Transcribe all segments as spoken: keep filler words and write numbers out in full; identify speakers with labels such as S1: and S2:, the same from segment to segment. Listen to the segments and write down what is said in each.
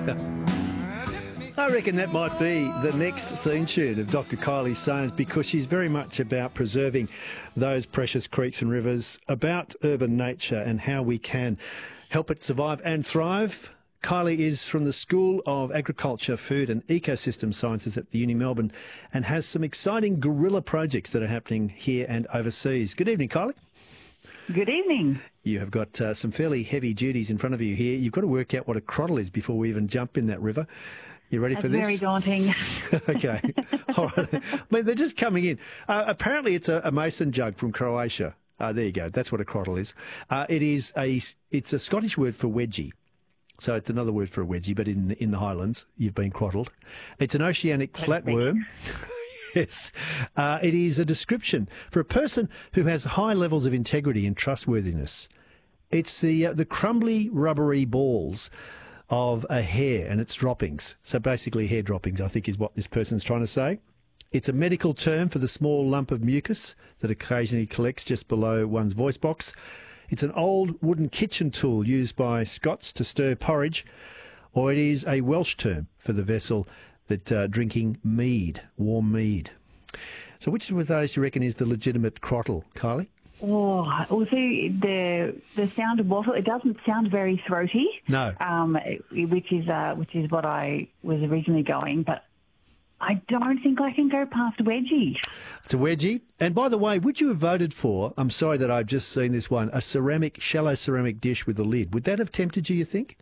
S1: I reckon that might be the next theme tune of Doctor Kylie Soanes, because she's very much about preserving those precious creeks and rivers, about urban nature and how we can help it survive and thrive. Kylie is from the School of Agriculture, Food and Ecosystem Sciences at the Uni Melbourne and has some exciting guerrilla projects that are happening here and overseas. Good evening, Kylie.
S2: Good evening.
S1: You have got uh, some fairly heavy duties in front of you here. You've got to work out what a crottle is before we even jump in that river. You ready
S2: That's
S1: for this?
S2: Very daunting.
S1: Okay. All right. I mean, they're just coming in. Uh, apparently, it's a, a mason jug from Croatia. Uh, there you go. That's what a crottle is. Uh, it is a. It's a Scottish word for wedgie. So it's another word for a wedgie, but in in the Highlands, you've been crottled. It's an oceanic flatworm. Yes. Uh, it is a description for a person who has high levels of integrity and trustworthiness. It's the uh, the crumbly, rubbery balls of a hair and its droppings. So basically hair droppings, I think, is what this person's trying to say. It's a medical term for the small lump of mucus that occasionally collects just below one's voice box. It's an old wooden kitchen tool used by Scots to stir porridge, or it is a Welsh term for the vessel that uh, drinking mead, warm mead. So which of those do you reckon is the legitimate crottle, Kylie?
S2: Oh, well, see, the the sound of wattle, it doesn't sound very throaty.
S1: No.
S2: Um, which is uh, which is what I was originally going, but I don't think I can go past wedgie.
S1: It's a wedgie. And by the way, would you have voted for, I'm sorry that I've just seen this one, a ceramic, shallow ceramic dish with a lid? Would that have tempted you, you think?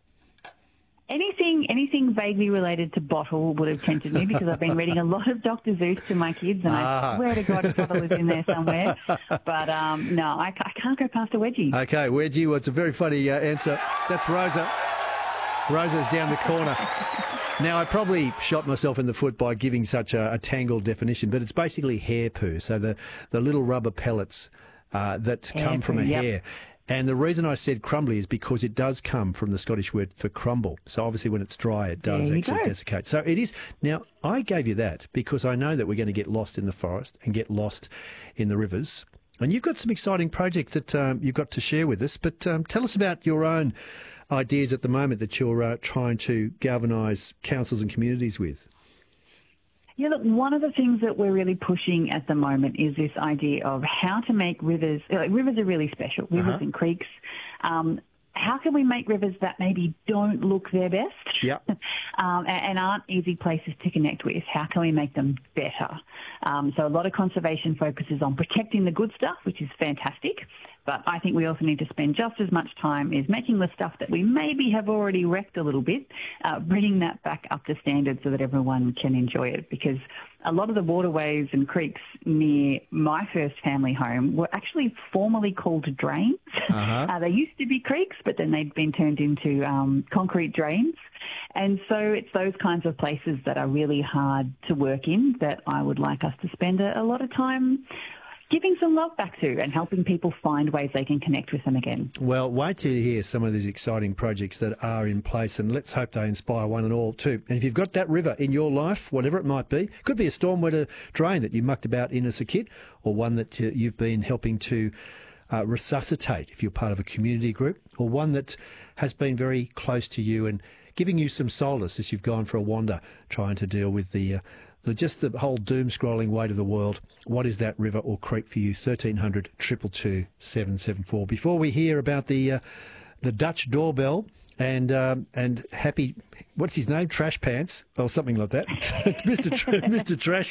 S2: Anything anything vaguely related to bottle would have tempted me, because I've been reading a lot of Doctor Zeus to my kids, and
S1: ah.
S2: I swear to God a bottle is in there somewhere. But um, no, I, I can't go past a wedgie.
S1: Okay, wedgie. Well, it's a very funny uh, answer. That's Rosa. Rosa's down the corner. Now, I probably shot myself in the foot by giving such a, a tangled definition, but it's basically hair poo. So the, the little rubber pellets uh, that hair come from
S2: poo,
S1: a
S2: yep.
S1: hair. And the reason I said crumbly is because it does come from the Scottish word for crumble. So obviously when it's dry, it does actually go. desiccate. So it is. Now, I gave you that because I know that we're going to get lost in the forest and get lost in the rivers. And you've got some exciting projects that um, you've got to share with us. But um, tell us about your own ideas at the moment that you're uh, trying to galvanise councils and communities with.
S2: Yeah, look, one of the things that we're really pushing at the moment is this idea of how to make rivers, like, rivers are really special, rivers uh-huh. and creeks. Um, how can we make rivers that maybe don't look their best
S1: yeah.
S2: um, and, and aren't easy places to connect with? How can we make them better? Um, so a lot of conservation focuses on protecting the good stuff, which is fantastic. But I think we also need to spend just as much time as making the stuff that we maybe have already wrecked a little bit, uh, bringing that back up to standard so that everyone can enjoy it. Because a lot of the waterways and creeks near my first family home were actually formerly called drains.
S1: Uh-huh.
S2: Uh, they used to be creeks, but then they'd been turned into um, concrete drains. And so it's those kinds of places that are really hard to work in that I would like us to spend a, a lot of time giving some love back to and helping people find ways they can connect with them again.
S1: Well, wait till you hear some of these exciting projects that are in place, and let's hope they inspire one and all too. And if you've got that river in your life, whatever it might be, could be a stormwater drain that you mucked about in as a kid, or one that you've been helping to uh, resuscitate if you're part of a community group, or one that has been very close to you and giving you some solace as you've gone for a wander trying to deal with the... Uh, The, just the whole doom-scrolling weight of the world. What is that river or creek for you? thirteen hundred, two two two, seven seven four. Before we hear about the uh, the Dutch doorbell and um, and happy, what's his name? Trash Pants or something like that. Mister Tr- Mister Trash